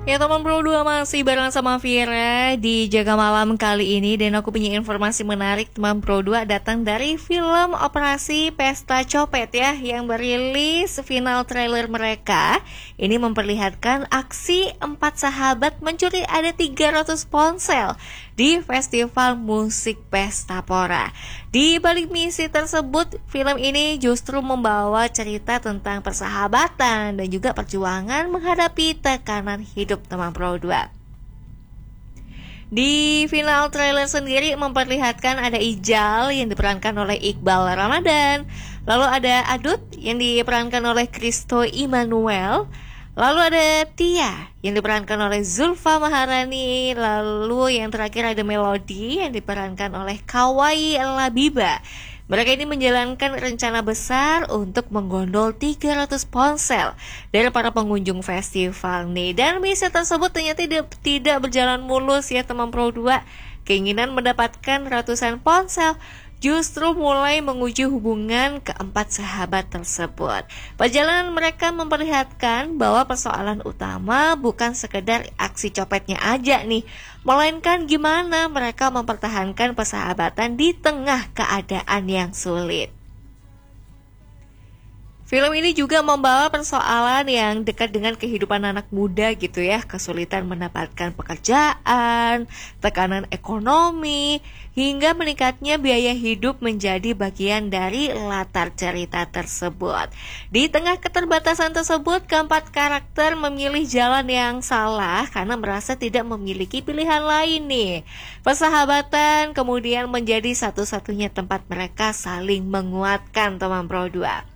Ya teman Pro 2 masih bareng sama Vira di Jaga Malam kali ini. Dan aku punya informasi menarik teman Pro 2 datang dari film Operasi Pesta Copet ya, yang merilis final trailer mereka. Ini memperlihatkan aksi 4 sahabat mencuri ada 300 ponsel di Festival Musik Pesta Pora. Di balik misi tersebut, film ini justru membawa cerita tentang persahabatan dan juga perjuangan menghadapi tekanan hidup teman Pro 2. Di final trailer sendiri memperlihatkan ada Ijal yang diperankan oleh Iqbal Ramadan, lalu ada Adut yang diperankan oleh Christo Immanuel, lalu ada Tia yang diperankan oleh Zulfa Maharani, lalu yang terakhir ada Melody yang diperankan oleh Kawai Labiba. Mereka ini menjalankan rencana besar untuk menggondol 300 ponsel dari para pengunjung festival nih. Dan misi tersebut ternyata tidak berjalan mulus ya teman Pro 2. Keinginan mendapatkan ratusan ponsel justru mulai menguji hubungan keempat sahabat tersebut. Perjalanan mereka memperlihatkan bahwa persoalan utama bukan sekedar aksi copetnya aja nih, melainkan gimana mereka mempertahankan persahabatan di tengah keadaan yang sulit. Film ini juga membawa persoalan yang dekat dengan kehidupan anak muda gitu ya, kesulitan mendapatkan pekerjaan, tekanan ekonomi, hingga meningkatnya biaya hidup menjadi bagian dari latar cerita tersebut. Di tengah keterbatasan tersebut, keempat karakter memilih jalan yang salah karena merasa tidak memiliki pilihan lain nih. Persahabatan kemudian menjadi satu-satunya tempat mereka saling menguatkan teman Pro 2.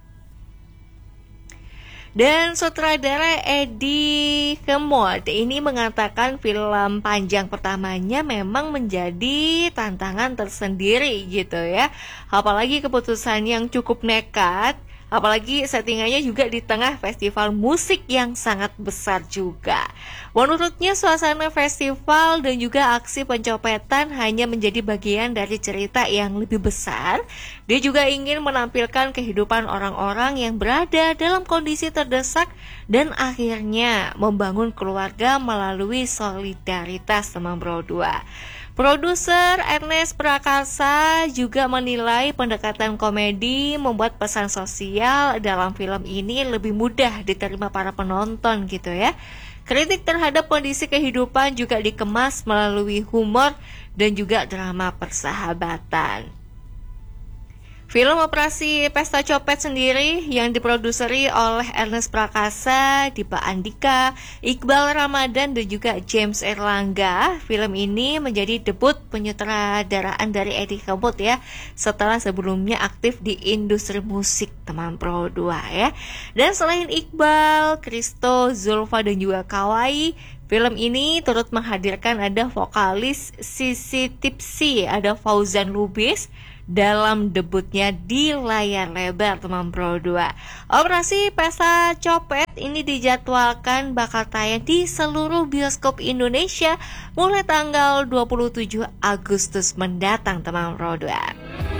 Dan sutradara Edi Kemod ini mengatakan film panjang pertamanya memang menjadi tantangan tersendiri gitu ya. Apalagi keputusan yang cukup nekat, apalagi settingannya juga di tengah festival musik yang sangat besar juga. Menurutnya suasana festival dan juga aksi pencopetan hanya menjadi bagian dari cerita yang lebih besar. Dia juga ingin menampilkan kehidupan orang-orang yang berada dalam kondisi terdesak dan akhirnya membangun keluarga melalui solidaritas teman Pro 2. Produser Ernest Prakasa juga menilai pendekatan komedi membuat pesan sosial dalam film ini lebih mudah diterima para penonton gitu ya. Kritik terhadap kondisi kehidupan juga dikemas melalui humor dan juga drama persahabatan. Film Operasi Pesta Copet sendiri yang diproduseri oleh Ernest Prakasa, Dipa Andika, Iqbal Ramadan dan juga James Erlangga. Film ini menjadi debut penyutradaraan dari Edi Kemod ya, setelah sebelumnya aktif di industri musik teman Pro 2 ya. Dan selain Iqbal, Christo, Zulfa dan juga Kawai, film ini turut menghadirkan ada vokalis Sisi Tipsi, ada Fauzan Lubis dalam debutnya di layar lebar teman Pro 2. Operasi Pesta Copet ini dijadwalkan bakal tayang di seluruh bioskop Indonesia mulai tanggal 27 Agustus mendatang teman Pro 2.